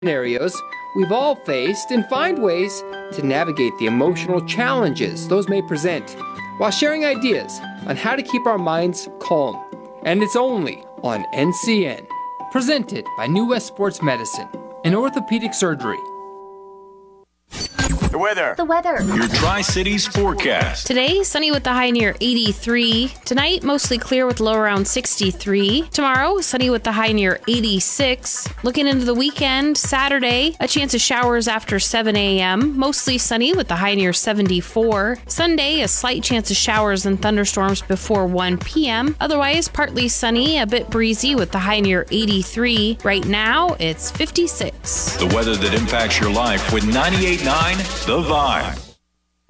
scenarios we've all faced and find ways to navigate the emotional challenges those may present while sharing ideas on how to keep our minds calm. And it's only on NCN, presented by New West Sports Medicine and Orthopedic Surgery. The weather. Your Tri-Cities forecast. Today, sunny with the high near 83. Tonight, mostly clear with low around 63. Tomorrow, sunny with the high near 86. Looking into the weekend, Saturday, a chance of showers after 7 a.m. Mostly sunny with the high near 74. Sunday, a slight chance of showers and thunderstorms before 1 p.m. Otherwise, partly sunny, a bit breezy with the high near 83. Right now, it's 56. The weather that impacts your life with 98.9 The Vibe.